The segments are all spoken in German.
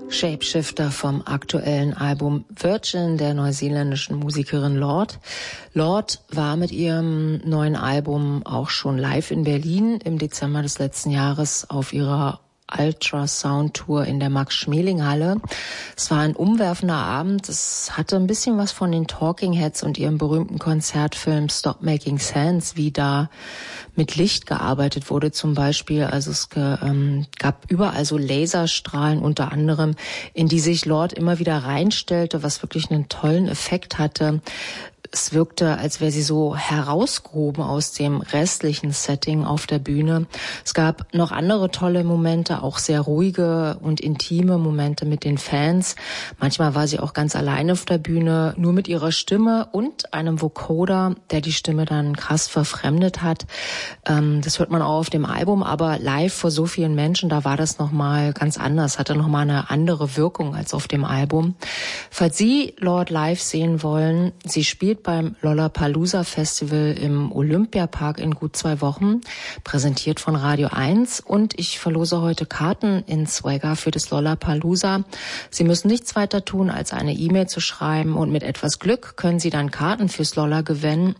Shapeshifter vom aktuellen Album Virgin der neuseeländischen Musikerin Lorde. Lorde war mit ihrem neuen Album auch schon live in Berlin im Dezember des letzten Jahres auf ihrer Ultrasound-Tour in der Max-Schmeling-Halle. Es war ein umwerfender Abend. Es hatte ein bisschen was von den Talking Heads und ihrem berühmten Konzertfilm Stop Making Sense, wie da mit Licht gearbeitet wurde zum Beispiel. Also es gab überall so Laserstrahlen unter anderem, in die sich Lorde immer wieder reinstellte, was wirklich einen tollen Effekt hatte. Es wirkte, als wäre sie so herausgehoben aus dem restlichen Setting auf der Bühne. Es gab noch andere tolle Momente, auch sehr ruhige und intime Momente mit den Fans. Manchmal war sie auch ganz alleine auf der Bühne, nur mit ihrer Stimme und einem Vocoder, der die Stimme dann krass verfremdet hat. Das hört man auch auf dem Album, aber live vor so vielen Menschen, da war das nochmal ganz anders, hatte nochmal eine andere Wirkung als auf dem Album. Falls Sie Lorde live sehen wollen, sie spielt beim Lollapalooza Festival im Olympiapark in gut 2 Wochen, präsentiert von Radio 1, und ich verlose heute Karten in Swagger für das Lollapalooza. Sie müssen nichts weiter tun, als eine E-Mail zu schreiben, und mit etwas Glück können Sie dann Karten fürs Lolla gewinnen.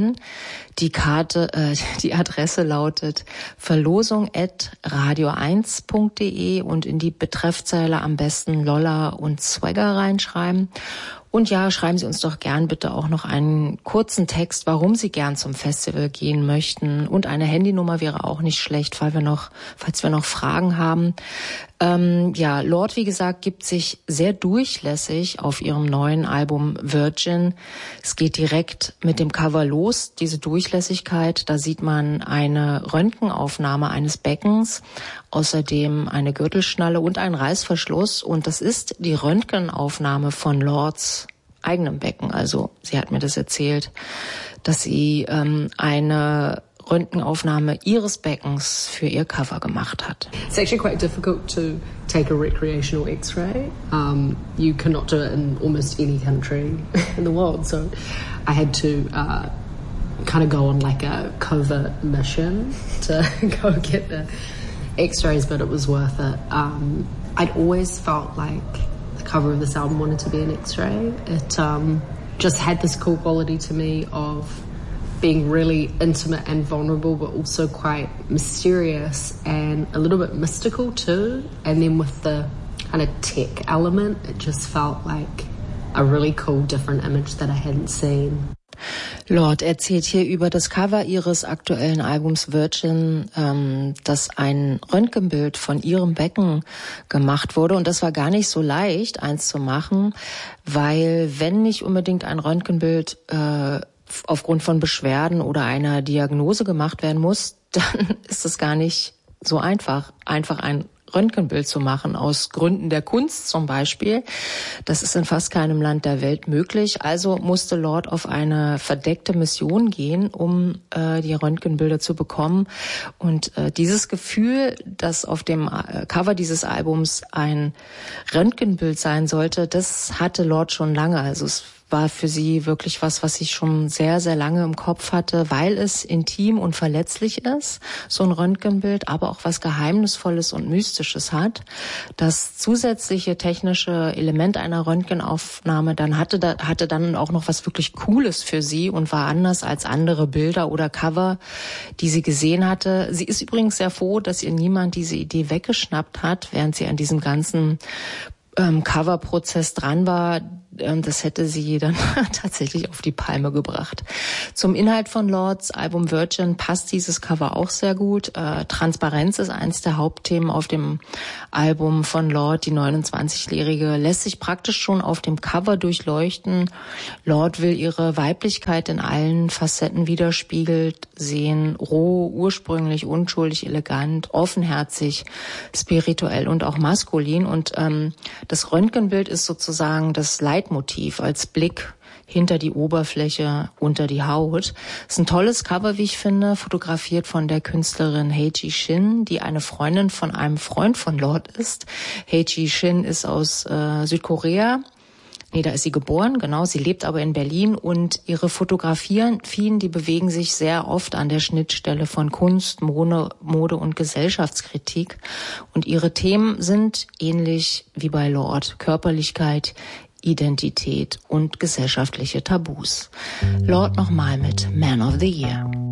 Die Adresse lautet verlosung@radio1.de und in die Betreffzeile am besten Lolla und Swagger reinschreiben. Und ja, schreiben Sie uns doch gern bitte auch noch einen kurzen Text, warum Sie gern zum Festival gehen möchten. Und eine Handynummer wäre auch nicht schlecht, falls wir noch Fragen haben. Lorde, wie gesagt, gibt sich sehr durchlässig auf ihrem neuen Album Virgin. Es geht direkt mit dem Cover los, diese Durchlässigkeit. Da sieht man eine Röntgenaufnahme eines Beckens, außerdem eine Gürtelschnalle und einen Reißverschluss. Und das ist die Röntgenaufnahme von Lordes eigenem Becken. Also sie hat mir das erzählt, dass sie eine Röntgenaufnahme ihres Beckens für ihr Cover gemacht hat. It's actually quite difficult to take a recreational X-ray. You cannot do it in almost any country in the world, so I had to kind of go on like a covert mission to go get the X-rays, but it was worth it. I'd always felt like the cover of this album wanted to be an X-ray. It just had this cool quality to me of being really intimate and vulnerable, but also quite mysterious and a little bit mystical too. And then with the kind of tech element, it just felt like a really cool, different image that I hadn't seen. Lorde erzählt hier über das Cover ihres aktuellen Albums Virgin, dass ein Röntgenbild von ihrem Becken gemacht wurde. Und das war gar nicht so leicht, eins zu machen, weil wenn nicht unbedingt ein Röntgenbild aufgrund von Beschwerden oder einer Diagnose gemacht werden muss, dann ist es gar nicht so einfach ein Röntgenbild zu machen, aus Gründen der Kunst zum Beispiel. Das ist in fast keinem Land der Welt möglich. Also musste Lorde auf eine verdeckte Mission gehen, um die Röntgenbilder zu bekommen. Und dieses Gefühl, dass auf dem Cover dieses Albums ein Röntgenbild sein sollte, das hatte Lorde schon lange. Also es war für sie wirklich was ich schon sehr, sehr lange im Kopf hatte, weil es intim und verletzlich ist, so ein Röntgenbild, aber auch was Geheimnisvolles und Mystisches hat. Das zusätzliche technische Element einer Röntgenaufnahme hatte dann auch noch was wirklich Cooles für sie und war anders als andere Bilder oder Cover, die sie gesehen hatte. Sie ist übrigens sehr froh, dass ihr niemand diese Idee weggeschnappt hat, während sie an diesem ganzen Coverprozess dran war. Das hätte sie dann tatsächlich auf die Palme gebracht. Zum Inhalt von Lordes Album Virgin passt dieses Cover auch sehr gut. Transparenz ist eins der Hauptthemen auf dem Album von Lorde. Die 29-Jährige lässt sich praktisch schon auf dem Cover durchleuchten. Lorde will ihre Weiblichkeit in allen Facetten widerspiegelt sehen. Roh, ursprünglich, unschuldig, elegant, offenherzig, spirituell und auch maskulin. Und das Röntgenbild ist sozusagen das Leitmotiv als Blick hinter die Oberfläche, unter die Haut. Ist ein tolles Cover, wie ich finde, fotografiert von der Künstlerin Hae-Ji Shin, die eine Freundin von einem Freund von Lorde ist. Hae-Ji Shin ist aus Südkorea, Nee, da ist sie geboren, genau. Sie lebt aber in Berlin und ihre Fotografien, die bewegen sich sehr oft an der Schnittstelle von Kunst, Mode und Gesellschaftskritik. Und ihre Themen sind ähnlich wie bei Lorde: Körperlichkeit, Identität und gesellschaftliche Tabus. Lorde nochmal mit Man of the Year.